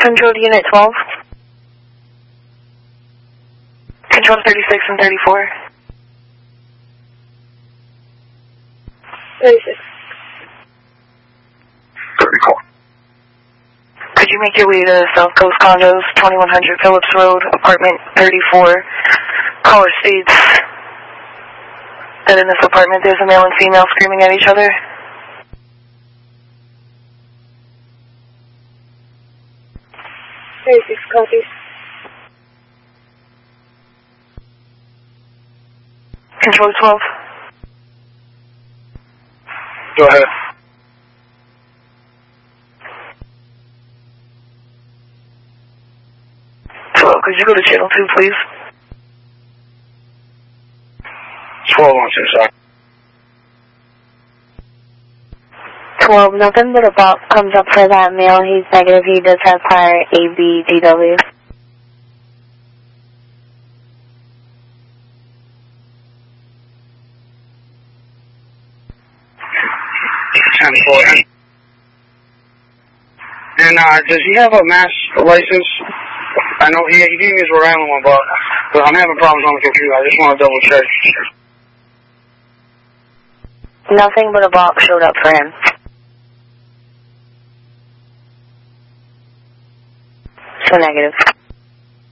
Control to Unit 12. Control 36 and 34. 36. 34. Could you make your way to South Coast Condos, 2100 Phillips Road, apartment 34. Caller states that in this apartment there's a male and female screaming at each other. Copies. Control 12. Go ahead. Hello, could you go to channel 2, please? 12 on 2, sorry. 12, nothing but a box comes up for that male. He's negative. He does have prior ABDW. And does he have a mass license? I know he gave me his Rhode Island one, but I'm having problems on the computer. I just want to double check. Nothing but a box showed up for him. So negative.